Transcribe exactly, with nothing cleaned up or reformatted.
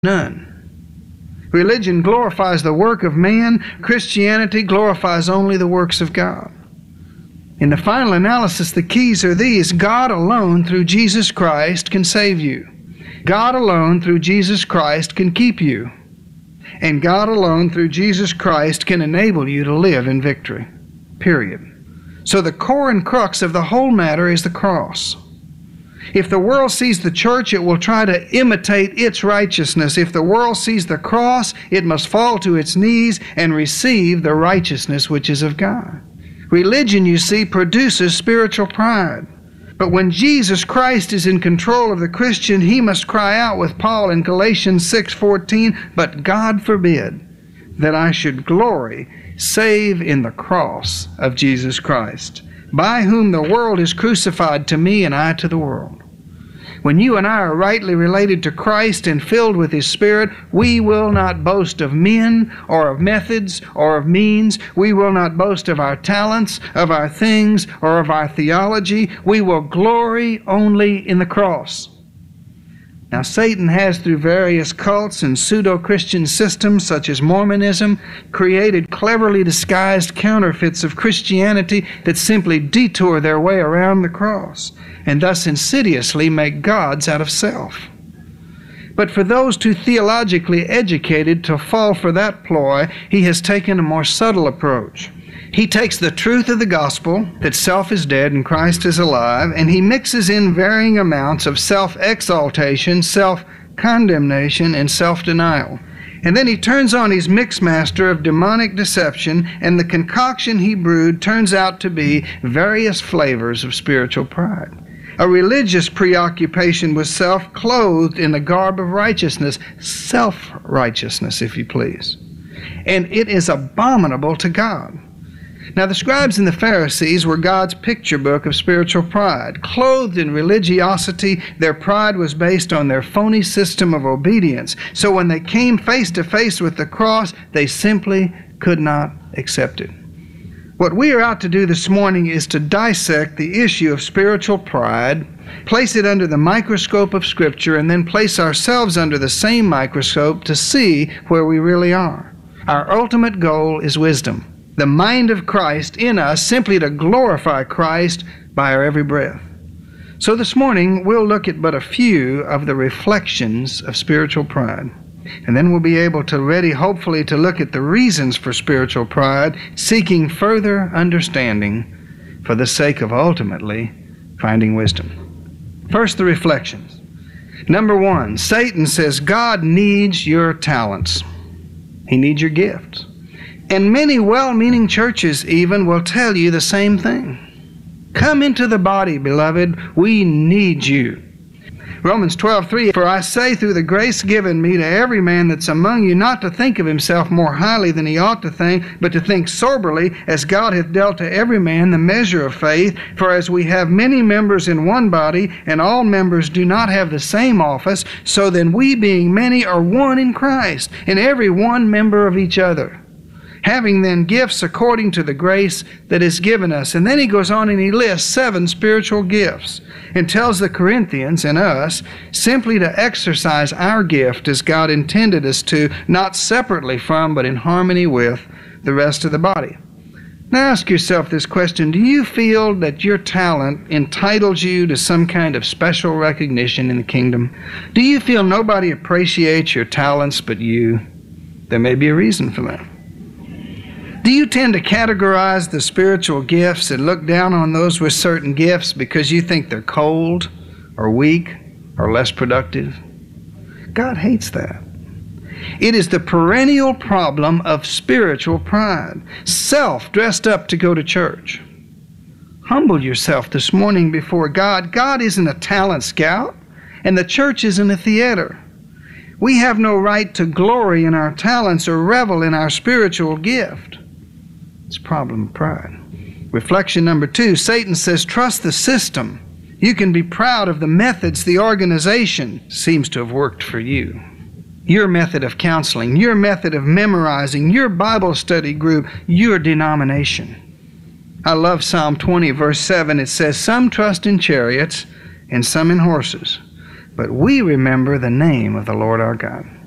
none. Religion glorifies the work of man. Christianity glorifies only the works of God. In the final analysis, the keys are these. God alone, through Jesus Christ, can save you. God alone, through Jesus Christ, can keep you. And God alone, through Jesus Christ, can enable you to live in victory. Period. So the core and crux of the whole matter is the cross. If the world sees the church, it will try to imitate its righteousness. If the world sees the cross, it must fall to its knees and receive the righteousness which is of God. Religion, you see, produces spiritual pride. But when Jesus Christ is in control of the Christian, he must cry out with Paul in Galatians six fourteen, "But God forbid that I should glory save in the cross of Jesus Christ, by whom the world is crucified to me and I to the world." When you and I are rightly related to Christ and filled with His Spirit, we will not boast of men or of methods or of means. We will not boast of our talents, of our things, or of our theology. We will glory only in the cross. Now, Satan has, through various cults and pseudo-Christian systems such as Mormonism, created cleverly disguised counterfeits of Christianity that simply detour their way around the cross and thus insidiously make gods out of self. But for those too theologically educated to fall for that ploy, he has taken a more subtle approach. He takes the truth of the gospel, that self is dead and Christ is alive, and he mixes in varying amounts of self-exaltation, self-condemnation, and self-denial. And then he turns on his mixmaster of demonic deception, and the concoction he brewed turns out to be various flavors of spiritual pride. A religious preoccupation with self clothed in the garb of righteousness, self-righteousness, if you please. And it is abominable to God. Now, the scribes and the Pharisees were God's picture book of spiritual pride. Clothed in religiosity, their pride was based on their phony system of obedience. So when they came face to face with the cross, they simply could not accept it. What we are out to do this morning is to dissect the issue of spiritual pride, place it under the microscope of Scripture, and then place ourselves under the same microscope to see where we really are. Our ultimate goal is wisdom. The mind of Christ in us, simply to glorify Christ by our every breath. So this morning, we'll look at but a few of the reflections of spiritual pride. And then we'll be able to ready, hopefully, to look at the reasons for spiritual pride, seeking further understanding for the sake of ultimately finding wisdom. First, the reflections. Number one, Satan says God needs your talents. He needs your gifts. And many well-meaning churches even will tell you the same thing. Come into the body, beloved. We need you. Romans twelve three, "For I say through the grace given me to every man that's among you, not to think of himself more highly than he ought to think, but to think soberly, as God hath dealt to every man the measure of faith. For as we have many members in one body, and all members do not have the same office, so then we being many are one in Christ, and every one member of each other. Having then gifts according to the grace that is given us." And then he goes on and he lists seven spiritual gifts and tells the Corinthians and us simply to exercise our gift as God intended us to, not separately from, but in harmony with the rest of the body. Now ask yourself this question. Do you feel that your talent entitles you to some kind of special recognition in the kingdom? Do you feel nobody appreciates your talents but you? There may be a reason for that. Do you tend to categorize the spiritual gifts and look down on those with certain gifts because you think they're cold or weak or less productive? God hates that. It is the perennial problem of spiritual pride. Self dressed up to go to church. Humble yourself this morning before God. God isn't a talent scout, and the church isn't a theater. We have no right to glory in our talents or revel in our spiritual gift. It's a problem of pride. Reflection number two, Satan says, trust the system. You can be proud of the methods the organization seems to have worked for you. Your method of counseling, your method of memorizing, your Bible study group, your denomination. I love Psalm twenty, verse seven. It says, "Some trust in chariots and some in horses, but we remember the name of the Lord our God."